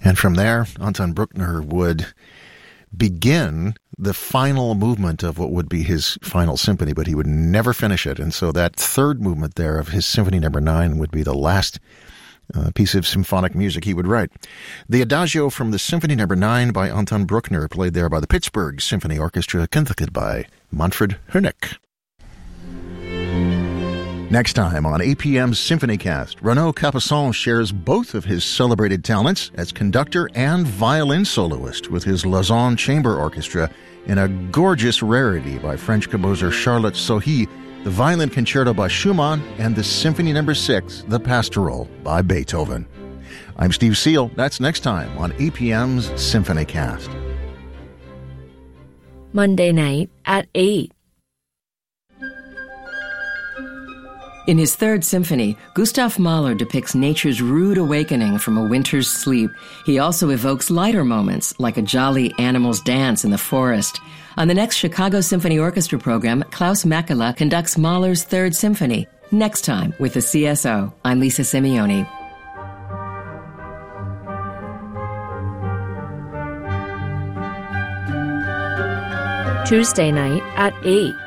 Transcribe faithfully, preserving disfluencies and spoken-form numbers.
And from there, Anton Bruckner would begin the final movement of what would be his final symphony, but he would never finish it. And so that third movement there of his Symphony Number Nine would be the last uh, piece of symphonic music he would write. The Adagio from the Symphony Number Nine by Anton Bruckner, played there by the Pittsburgh Symphony Orchestra, conducted by Manfred Honeck. Next time on A P M's SymphonyCast, Renaud Capuçon shares both of his celebrated talents as conductor and violin soloist with his Lausanne Chamber Orchestra in a gorgeous rarity by French composer Charlotte Sohi, the Violin Concerto by Schumann, and the Symphony Number Six, The Pastoral, by Beethoven. I'm Steve Seal. That's next time on A P M's SymphonyCast. Monday night at eight. In his Third Symphony, Gustav Mahler depicts nature's rude awakening from a winter's sleep. He also evokes lighter moments, like a jolly animal's dance in the forest. On the next Chicago Symphony Orchestra program, Klaus Makela conducts Mahler's Third Symphony. Next time with the C S O. I'm Lisa Simeone. Tuesday night at eight.